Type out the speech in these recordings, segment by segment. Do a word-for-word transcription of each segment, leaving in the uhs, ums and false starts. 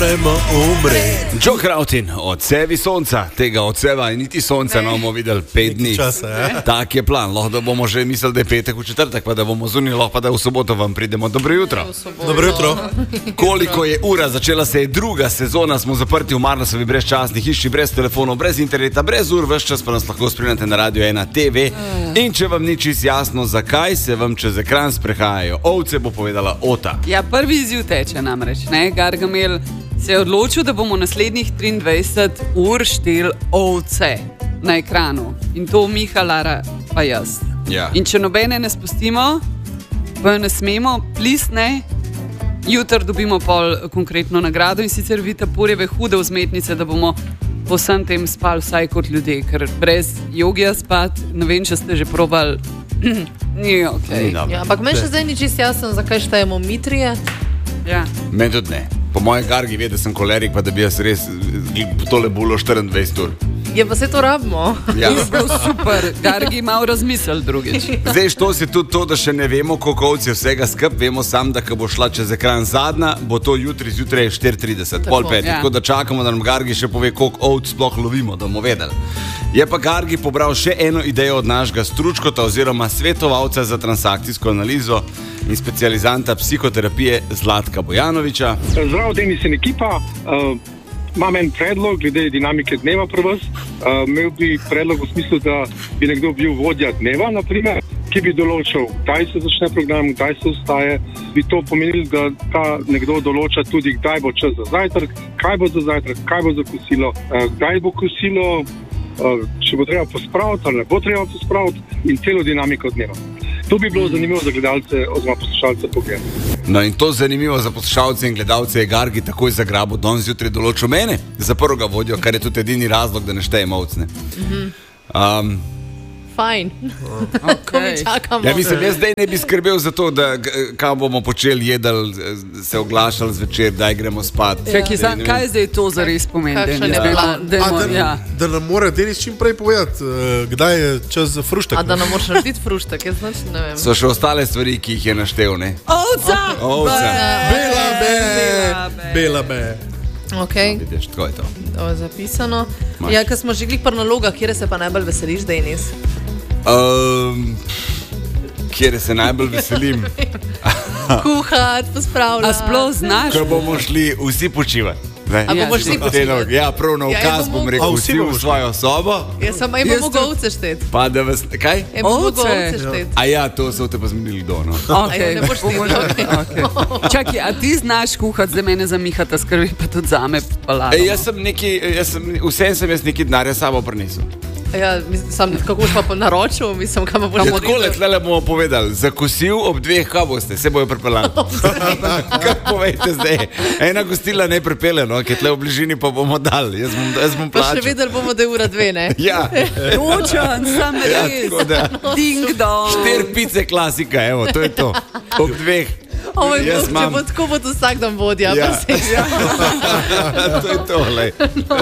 dajmo umreti. Joe Krautin, odsevi sonca, tega odseva in niti sonca ne bomo videli pet dni. Časa, ja. Tak je plan, lahko da bomo že mislili, da je petek v četrtek, pa da bomo zunili, lahko pa da v soboto vam pridemo. Dobro jutro. Dobro jutro. Koliko je ura, začela se je druga sezona, smo zaprti v Marnosovi brezčasni hiši, brez telefonov, brez interneta, brez ur, ves čas pa nas lahko spremljate na Radio ena te ve. In če vam ni čisto jasno, zakaj se vam čez ekran sprehajajo ovce, bo povedala Ota. Ja, prvi izziv teče namreč, ne? Gargamel se je odločil, da bomo naslednjih triindvajset ur štel ovce na ekranu. In to Miha, Lara pa jaz. Ja. In če nobene ne spustimo, pa ne smemo, plis ne, jutr dobimo pol konkretno nagrado in sicer Vita Purjeve hude vzmetnice, da bomo po vsem tem spali vsaj kot ljudje, ker brez jogija spat, ne vem, če ste že probali, ni okej. Okay. Ja, ampak meni še zdaj ni čisto jasno, zakaj štejemo mitrije. Ja. Meni tudi ne. Po mojem Gargi ve, da sem kolerik, pa da bi jaz res tole bulo štiriindvajset ur. Je pa se to rabimo. Ja. Je bil super, Gargi malo razmisel drugič. Zdaj, to si tudi to, da še ne vemo, koliko ovc je vsega skup, vemo sam, da ko bo šla čez ekran zadnja, bo to jutri zjutraj štiri trideset, pol petih. Ja. Tako da čakamo, da nam Gargi še pove, koliko ovc sploh lovimo, da bomo vedeli. Je pa Gargi pobral še eno idejo od našega stručkota oziroma svetovalca za transakcijsko analizo in specializanta psihoterapije Zlatka Bojanoviča. Zdravo, Denis in ekipa. Uh, imam en predlog glede dinamike dneva pri vas. Uh, imel bi predlog v smislu, da bi nekdo bil vodja dneva, naprimer, ki bi določil, kdaj se začne program, kdaj se vstaje. Bi to pomenilo, da ta nekdo določa tudi, kdaj bo čas za zajtrk, kaj bo za zajtrk, kaj bo za kosilo, uh, kdaj bo kosilo, uh, če bo treba pospraviti ali ne bo treba pospraviti in celo dinamiko dneva. To bi bilo zanimivo za gledalce oziroma poslušalce pogledati. No in to zanimivo za poslušalce in gledalce je Gargi takoj zagrabil, da on zjutraj določil mene za prvega vodjo, kar je tudi edini razlog, da ne štejem ovcne. Um, Fajn. Okay. Čakamo. ja, mislim, jaz zdaj ne bi skrbel za to, da kaj bomo počeli, jedali, se oglašali zvečer, daj gremo spat. Čaki, ja. Kaj zdaj to zares pomeni? Kakšen Denis? je Dajmo- plan? dajmo, A, da, ja. da nam mora Denis čim prej povedati, uh, kdaj je čas za fruštek. A da nam moraš narediti fruštek, jaz znači ne vem. So še ostale stvari, ki jih je naštel, ne? Ovca! Ovca. Bela be, Bela be. bela be. Okay. Vidiš, tako je to. To je zapisano. Imaš. Ja, ko smo že glih pri nalogah, kjer se pa najbolj veseliš, Denis? Um, kjer se najbolj veselim, Kuhat, pospravljati. A sploh znaš? ko bomo šli vsi počivati. Ne? A bomo šli počivati? Ja, prav na Ja, ukaz ja, bom bomo- rekel, A, vsi vsi v bomo šli. svojo sobo, Jaz sem aj Jaz bomo tudi- ovce šteti. pa da vas, kaj? Je bomo Ovce? ovce šteti. A ja, to so te pa zmenili kdo, no. Okay. Aj, ne boš ti, okej. Okay. Čakaj, a ti znaš kuhati za mene, za Mihata skrbi, pa tudi zame palado? Ej, jaz sem neki, jaz sem, vsem sem jaz neki denarja sabo prinesel. Ja, mislim, sam, kako boš pa po naročil, mislim, kam boš Ja, tako le, tlele bomo povedali, zakosil ob dveh, kaj boste, se bojo pripeljali. Kaj povejte zdaj? Ena gostila ne pripelje, no, ki je tle v bližini, pa bomo dali, jaz bom, jaz bom Pa še plačal. vedeli bomo, da je ura dve, ne? Ja, Točen, sam ja, res. tako da. Ding dong. Štir pice klasika, evo, to je to. Ob dveh. Ovo je Jaz bog, če imam- bo tako, bo to vsak dan vodja. Ja. Pa se, To je to, lej.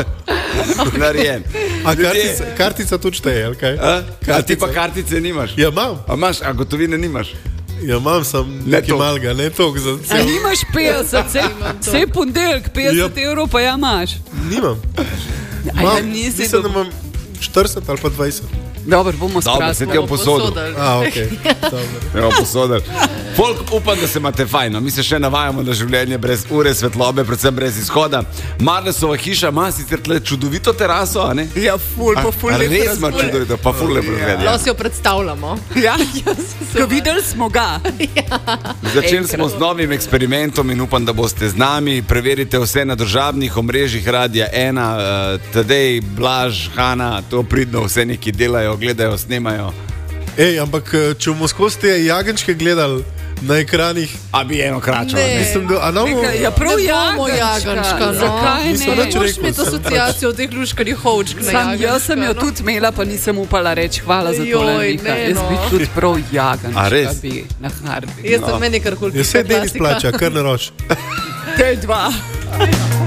Narejen. A kartica, kartica tudi šteje, ali kaj? A? A ti pa kartice nimaš? Ja, imam. A imaš, a gotovine nimaš? Ja, imam sem Ne nekaj toliko. malga, ne toliko za A cel. nimaš petdeset, vse ponedeljek petdeset Ja. evrov pa ja imaš. Nimam. A ja Imam, nisi mislim, da dobil. imam štirideset ali pa dvajset. Dobro, bomo Dobro, se spravili. ti v posodo. A, ok. Dobro. Evo, posodar. Folk, upam, da se imate fajn. No. Mi se še navajamo na življenje brez ure svetlobe, predvsem brez izhoda. Marnesova hiša ima sicer tle čudovito teraso, a ne? Ja, ful, pa ful A lepo res ima razgledano. čudovito, pa ful lepo razgleda. Lahko si jo predstavljamo. Ja, ko videli smo ga. Začeli smo z novim eksperimentom in upam, da boste z nami. Preverite vse na družabnih omrežjih Radia ena, uh, Tadej, Blaž, Hana, to pridno vse neki delajo, gledajo, snemajo. Ej, ampak če bomo skozi te jagenčke gledali na ekranih, A bi eno kračo. Ne. Ne. mislim, da... A no, Nekaj, ja, prav Ne bomo jagančka. jagančka, no. Zakaj Nisem ne? nič Moraš rekel, imeti sem asociacijo teh luškarjih hovčk na Sam, jagančka. jaz sem jo no. tudi imela, pa nisem upala reči hvala za to. Joj, ne, Jaz bi no. tudi prav jagančka. A res? Bi na harbi. Jaz sem meni kar kul. je vse Denis plača, kar ne roč. Te dva.